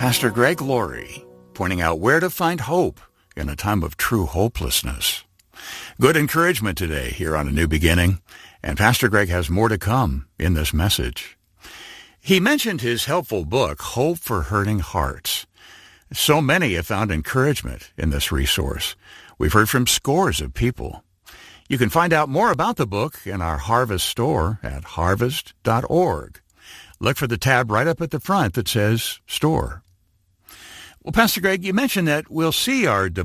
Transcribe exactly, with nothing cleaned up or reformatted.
Pastor Greg Laurie, pointing out where to find hope in a time of true hopelessness. Good encouragement today here on A New Beginning, and Pastor Greg has more to come in this message. He mentioned his helpful book, Hope for Hurting Hearts. So many have found encouragement in this resource. We've heard from scores of people. You can find out more about the book in our Harvest store at harvest dot org. Look for the tab right up at the front that says Store. Well, Pastor Greg, you mentioned that we'll see our